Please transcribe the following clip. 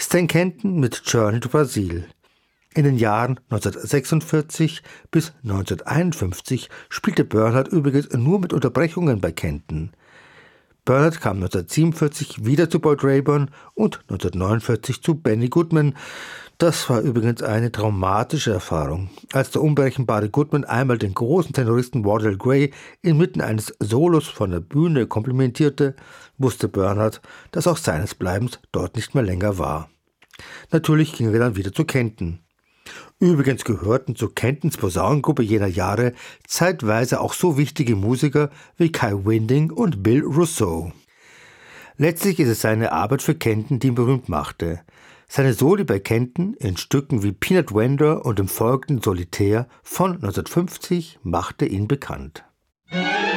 Stan Kenton mit Journey to Brazil. In den Jahren 1946 bis 1951 spielte Bernhardt übrigens nur mit Unterbrechungen bei Kenton. Bernhardt kam 1947 wieder zu Boyd Raeburn und 1949 zu Benny Goodman. Das war übrigens eine traumatische Erfahrung. Als der unberechenbare Goodman einmal den großen Tenoristen Wardell Gray inmitten eines Solos von der Bühne komplimentierte, wusste Bernhardt, dass auch seines Bleibens dort nicht mehr länger war. Natürlich ging er dann wieder zu Kenton. Übrigens gehörten zu Kentons Posaunengruppe jener Jahre zeitweise auch so wichtige Musiker wie Kai Winding und Bill Rousseau. Letztlich ist es seine Arbeit für Kenton, die ihn berühmt machte. Seine Soli bei Kenton in Stücken wie Peanut Vendor und im folgenden Solitär von 1950 machte ihn bekannt.